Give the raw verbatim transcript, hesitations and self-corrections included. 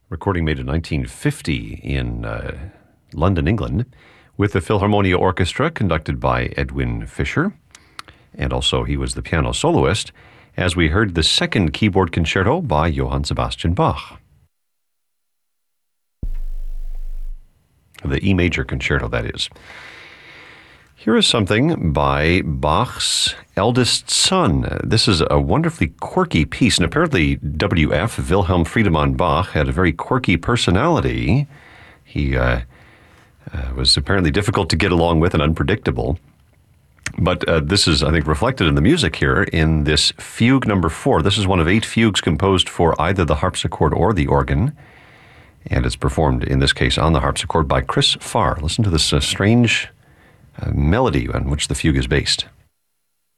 recording made in nineteen fifty in uh, London, England, with the Philharmonia Orchestra conducted by Edwin Fischer. And also he was the piano soloist, as we heard the second keyboard concerto by Johann Sebastian Bach. The E major concerto, that is. Here is something by Bach's eldest son. This is a wonderfully quirky piece, and apparently W F, Wilhelm Friedemann Bach, had a very quirky personality. He uh, uh, was apparently difficult to get along with and unpredictable. But uh, this is, I think, reflected in the music here in this fugue number four. This is one of eight fugues composed for either the harpsichord or the organ, and it's performed, in this case, on the harpsichord by Chris Farr. Listen to this uh, strange uh, melody on which the fugue is based.